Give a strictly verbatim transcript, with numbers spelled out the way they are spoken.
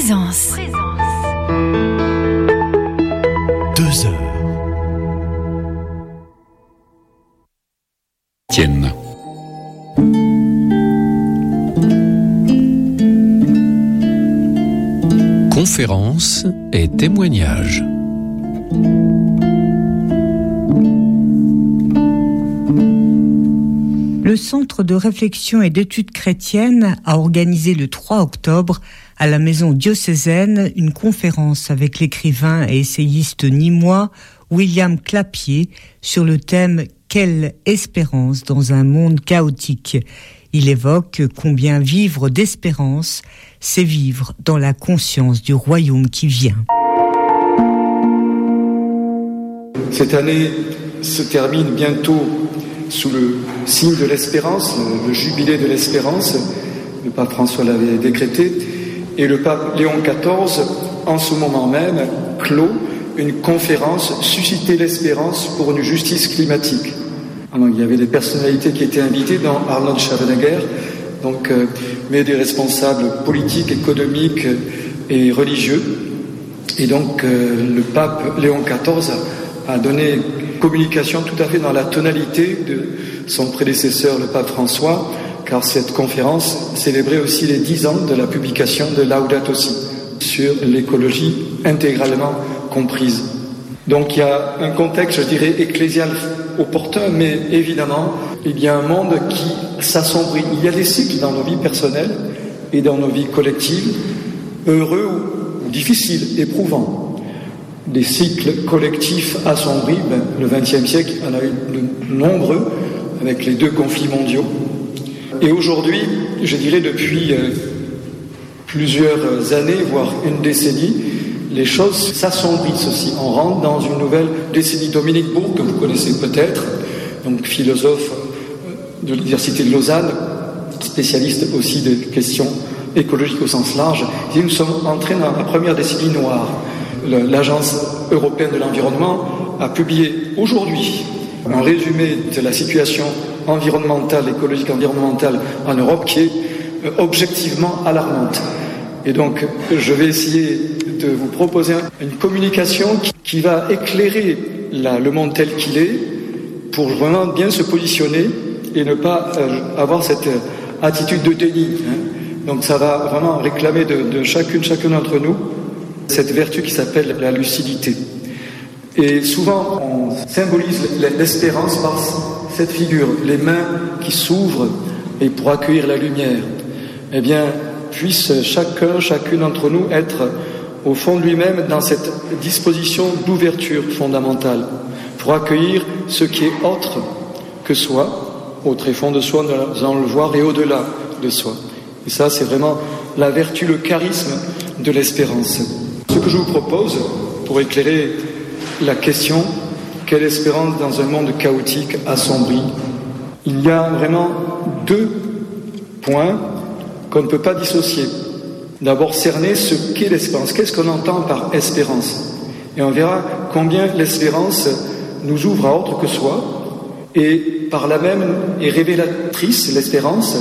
Présence. Deux heures. Tienne. Conférences et témoignages. Le Centre de réflexion et d'études chrétiennes a organisé le trois octobre à la maison diocésaine une conférence avec l'écrivain et essayiste nîmois William Clapier sur le thème « Quelle espérance dans un monde chaotique ?» Il évoque combien vivre d'espérance, c'est vivre dans la conscience du royaume qui vient. Cette année se termine bientôt sous le signe de l'espérance, le jubilé de l'espérance. Le pape François l'avait décrété. Et le pape Léon quatorze, en ce moment même, clôt une conférence « Susciter l'espérance pour une justice climatique ». Alors, il y avait des personnalités qui étaient invitées, dans Arnold Schwarzenegger, donc, euh, mais des responsables politiques, économiques et religieux. Et donc, euh, le pape Léon quatorze a donné communication tout à fait dans la tonalité de son prédécesseur, le pape François, car cette conférence célébrait aussi les dix ans de la publication de Laudato Si, sur l'écologie intégralement comprise. Donc il y a un contexte, je dirais, ecclésial opportun, mais évidemment, il y a un monde qui s'assombrit. Il y a des cycles dans nos vies personnelles et dans nos vies collectives, heureux ou difficiles, éprouvants. Des cycles collectifs assombris, ben, le vingtième siècle en a eu de nombreux, avec les deux conflits mondiaux. Et aujourd'hui, je dirais depuis euh, plusieurs années, voire une décennie, les choses s'assombrissent aussi. On rentre dans une nouvelle décennie. Dominique Bourg, que vous connaissez peut-être, donc philosophe de l'Université de Lausanne, spécialiste aussi des questions écologiques au sens large, dit nous sommes entrés dans la première décennie noire. L'Agence européenne de l'environnement a publié aujourd'hui un résumé de la situation environnementale, écologique environnementale en Europe qui est objectivement alarmante. Et donc, je vais essayer de vous proposer une communication qui, qui va éclairer la, le monde tel qu'il est pour vraiment bien se positionner et ne pas euh, avoir cette euh, attitude de déni. Hein. Donc, ça va vraiment réclamer de, de chacune, chacun d'entre nous cette vertu qui s'appelle la lucidité. Et souvent, on symbolise l'espérance par cette figure, les mains qui s'ouvrent et pour accueillir la lumière. Eh bien, puisse chacun, chacune d'entre nous être au fond de lui-même dans cette disposition d'ouverture fondamentale pour accueillir ce qui est autre que soi, au tréfonds de soi, dans le voir et au-delà de soi. Et ça, c'est vraiment la vertu, le charisme de l'espérance. Ce que je vous propose, pour éclairer la question, quelle espérance dans un monde chaotique, assombri, il y a vraiment deux points qu'on ne peut pas dissocier. D'abord, cerner ce qu'est l'espérance. Qu'est-ce qu'on entend par espérance? Et on verra combien l'espérance nous ouvre à autre que soi, et par là même est révélatrice, l'espérance,